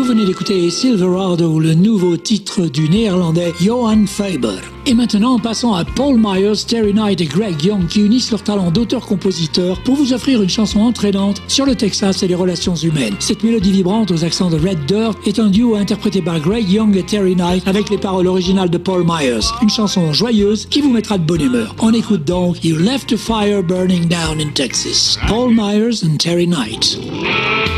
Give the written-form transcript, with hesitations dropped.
Vous venez d'écouter Silverado, le nouveau titre du néerlandais Johan Faber. Et maintenant, passons à Paul Myers, Terry Knight et Greg Young qui unissent leurs talents d'auteur-compositeur pour vous offrir une chanson entraînante sur le Texas et les relations humaines. Cette mélodie vibrante aux accents de Red Dirt est un duo interprété par Greg Young et Terry Knight avec les paroles originales de Paul Myers. Une chanson joyeuse qui vous mettra de bonne humeur. On écoute donc You Left a Fire Burning Down in Texas. Paul Myers and Terry Knight.